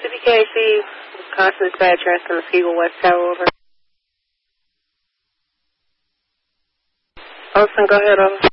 CPKC, Wisconsin Dispatch, transfer Mesquite West Tower, over. Olson, go ahead, over.